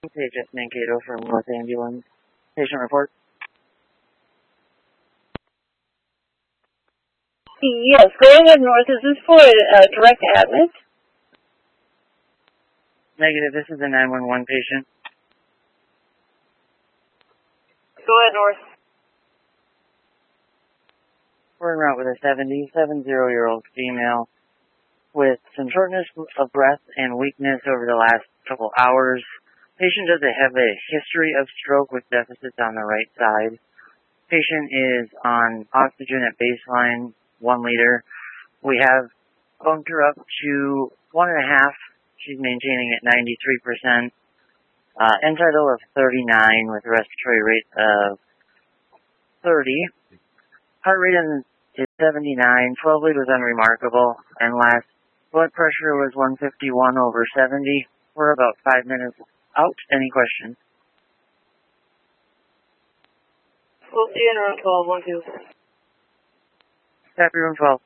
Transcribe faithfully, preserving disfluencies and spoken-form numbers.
Agent Mankato from North Ambulance. Patient report. Yes, go ahead, North. Is this for a uh, direct admit? Negative, this is a nine one one patient. Go ahead, North. We're en route with a seventy-seven-year-old female with some shortness of breath and weakness over the last couple hours. Patient does have a history of stroke with deficits on the right side. Patient is on oxygen at baseline, one liter. We have bumped her up to one and a half. She's maintaining at ninety-three percent. Uh, end tidal of thirty-nine with a respiratory rate of thirty. Heart rate is seventy-nine. twelve lead was unremarkable. And last blood pressure was one fifty-one over seventy. We're about five minutes out. Any questions? We'll see you in room twelve, one two. Copy room twelve.